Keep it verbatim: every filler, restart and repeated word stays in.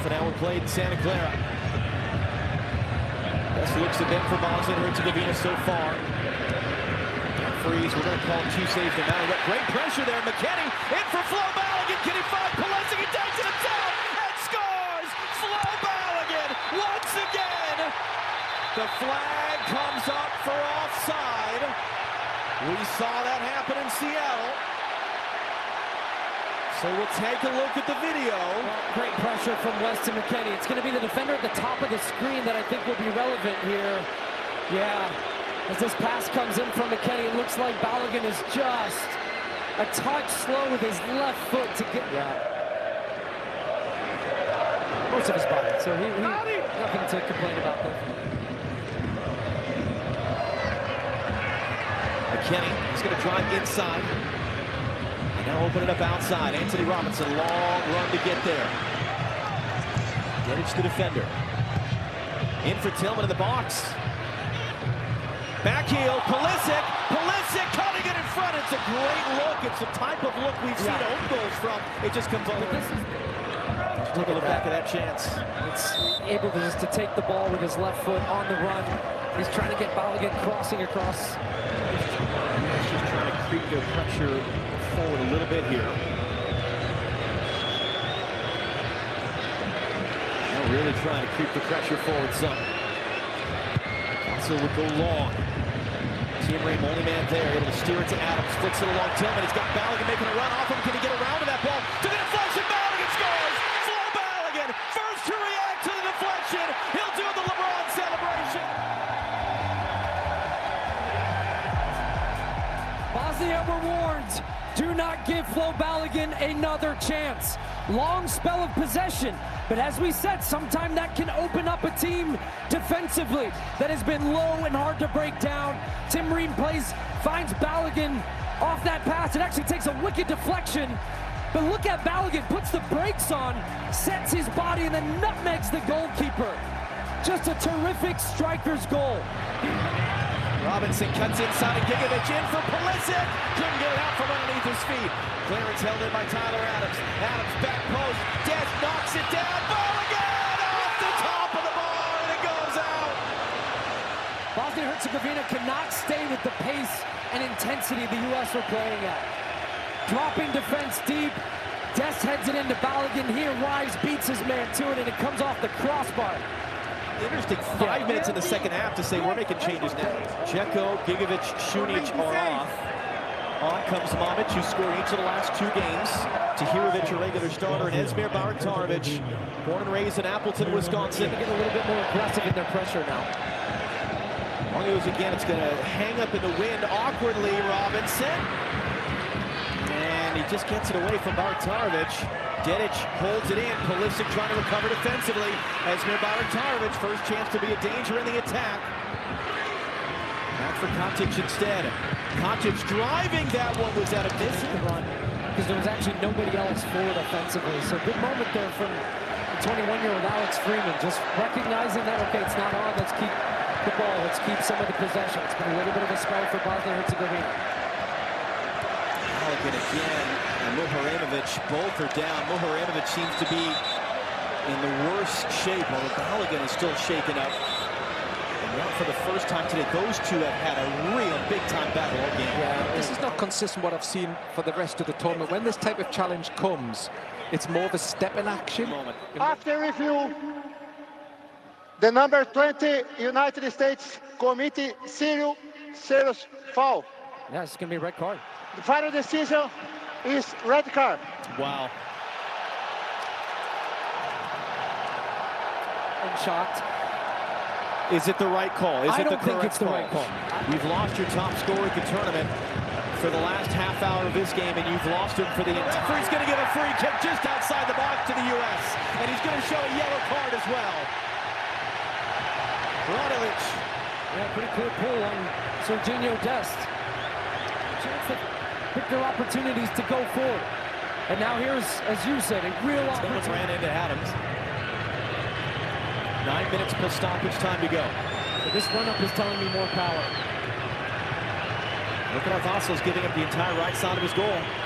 an hour played in Santa Clara. Best looks have been for Bosnia and Herzegovina so far. Freeze, we're going to call two saves to matter. Great pressure there. McKennie in for Flo Balogun. Can he find Pulisic? He takes it himself and scores! Flo Balogun once again. The flag comes up for offside. We saw that happen in Seattle. So we'll take a look at the video. Great pressure from Weston McKennie. It's going to be the defender at the top of the screen that I think will be relevant here. Yeah, as this pass comes in from McKennie, it looks like Balogun is just a touch slow with his left foot to get... Yeah. Most of his body, so he, he nothing to complain about there. McKennie, he's going to drive inside. Now open it up outside. Anthony Robinson, long run to get there. Getting the defender. In for Tillman in the box. Back heel, Pulisic. Pulisic cutting it in front. It's a great look. It's the type of look we've seen yeah. own goals from. It just comes over. Take a look back at that chance. It's able to just to take the ball with his left foot on the run. He's trying to get Balogun crossing across. He's just trying to creep their pressure forward a little bit here. They're really trying to creep the pressure forward some. Also would go long. Team Ream, only man there, able to steer it to Adams, flicks it along Tillman. He's got Balogun making a run off him. Can he get around to that ball? To the deflection, Balogun scores! Flo Balogun, first to react to the deflection. He'll do the LeBron celebration. Bosnia were warned. Do not give Flo Balogun another chance. Long spell of possession, but as we said, sometime that can open up a team defensively that has been low and hard to break down. Tim Ream plays, finds Balogun off that pass. It actually takes a wicked deflection, but look at Balogun, puts the brakes on, sets his body, and then nutmegs the goalkeeper. Just a terrific striker's goal. Robinson cuts inside and Gigovic in for Pulisic. Couldn't get it out from underneath his feet. Clearance held in by Tyler Adams. Adams back post. Dest knocks it down. Balogun off the top of the bar and it goes out. Bosnia and Herzegovina cannot stay with the pace and intensity the U S are playing at. Dropping defense deep. Dest heads it into Balogun here. Wise beats his man to it and it comes off the crossbar. Interesting five yeah. minutes in the second half to say we're making changes now. Dzeko, Gigovic, Šunić are off. On comes Mamić, who scored each of the last two games. Tahirovic, a regular starter, and Esmir Bajraktarevic, born and raised in Appleton, Wisconsin. They get a little bit more aggressive in their pressure now. Argos again, it's going to hang up in the wind awkwardly, Robinson. And he just gets it away from Bajraktarevic. Dedic holds it in. Pulisic trying to recover defensively. Esmir Bajraktarevic, first chance to be a danger in the attack. Back for Katic instead. Katic driving that one was out of distance. Run because there was actually nobody else forward offensively. So good moment there from the twenty-one-year-old Alex Freeman, just recognizing that, okay, it's not on, let's keep the ball, let's keep some of the possession. It's been a little bit of a spell for Bosnia and Herzegovina. Balogun again. And Muharretovic, both are down. Muharretovic seems to be in the worst shape, while Balogun is still shaken up. And not for the first time today, those two have had a real big-time battle all game. Yeah, this is not consistent what I've seen for the rest of the tournament. When this type of challenge comes, it's more of a step in action. After review, the number twenty United States committee serious, serious foul. Yeah, it's going to be a red card. The final decision is red card. Wow. Unshot. Is it the right call? Is I it don't the think correct it's the call? right call. You've lost your top scorer at the tournament for the last half hour of this game, and you've lost him for the entire. Referee's going to give a free kick just outside the box to the U S, and he's going to show a yellow card as well. Radilic. Yeah, pretty clear pull on Sergiño Dest. Chance to pick their opportunities to go forward. And now here's, as you said, a real Tillman opportunity. ran into Adams. Nine minutes plus stoppage time to go. So this run-up is telling me more power. Look at how Vasil's giving up the entire right side of his goal.